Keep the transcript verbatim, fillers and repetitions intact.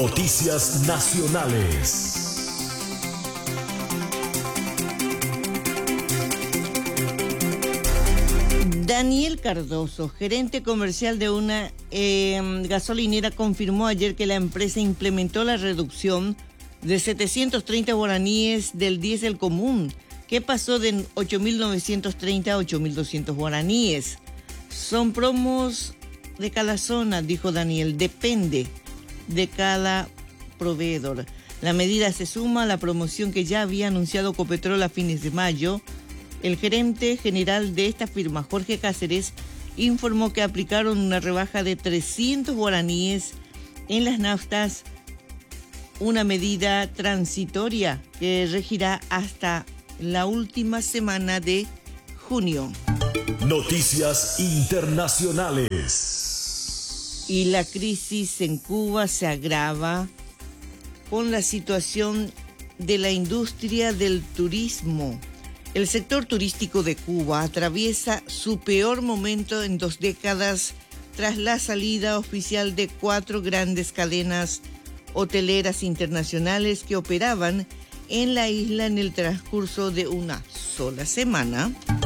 Noticias nacionales. Daniel Cardoso, gerente comercial de una eh, gasolinera, confirmó ayer que la empresa implementó la reducción de setecientos treinta guaraníes del diésel común, que pasó de ocho mil novecientos treinta a ocho mil doscientos guaraníes. Son promos de cada zona, dijo Daniel, depende de cada proveedor. La medida se suma a la promoción que ya había anunciado Copetrol a fines de mayo. El gerente general de esta firma, Jorge Cáceres, informó que aplicaron una rebaja de trescientos guaraníes en las naftas, una medida transitoria que regirá hasta la última semana de junio. Noticias internacionales. Y la crisis en Cuba se agrava con la situación de la industria del turismo. El sector turístico de Cuba atraviesa su peor momento en dos décadas tras la salida oficial de cuatro grandes cadenas hoteleras internacionales que operaban en la isla en el transcurso de una sola semana.